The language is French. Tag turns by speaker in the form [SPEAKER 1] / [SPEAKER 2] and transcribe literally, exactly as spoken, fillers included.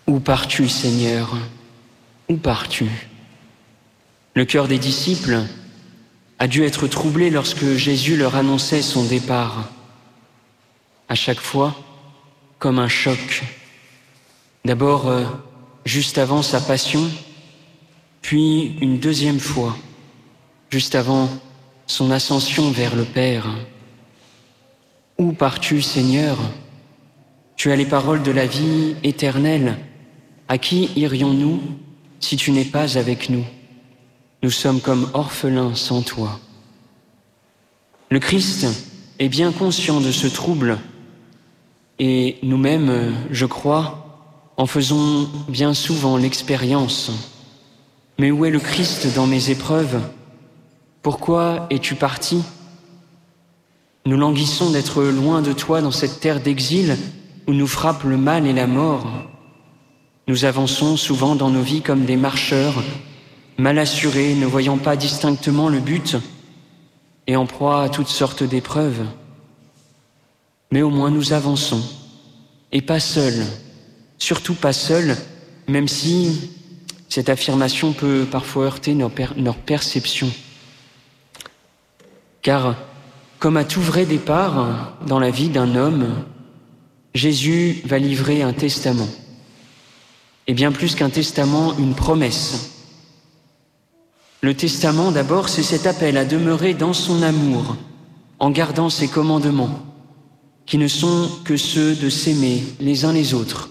[SPEAKER 1] Où pars-tu, Seigneur? Où pars-tu? Le cœur des disciples a dû être troublé lorsque Jésus leur annonçait son départ. À chaque fois, comme un choc. D'abord, euh, juste avant sa passion, puis une deuxième fois, juste avant son ascension vers le Père. Où pars-tu, Seigneur? Tu as les paroles de la vie éternelle. À qui irions-nous si tu n'es pas avec nous? Nous sommes comme orphelins sans toi. Le Christ est bien conscient de ce trouble et nous-mêmes, je crois, en faisons bien souvent l'expérience. Mais où est le Christ dans mes épreuves? Pourquoi es-tu parti? Nous languissons d'être loin de toi dans cette terre d'exil où nous frappe le mal et la mort. Nous avançons souvent dans nos vies comme des marcheurs, mal assurés, ne voyant pas distinctement le but et en proie à toutes sortes d'épreuves. Mais au moins nous avançons, et pas seuls, surtout pas seuls, même si cette affirmation peut parfois heurter nos, per nos perceptions. Car, comme à tout vrai départ dans la vie d'un homme, Jésus va livrer un testament. Et bien plus qu'un testament, une promesse. Le testament, d'abord, c'est cet appel à demeurer dans son amour, en gardant ses commandements, qui ne sont que ceux de s'aimer les uns les autres,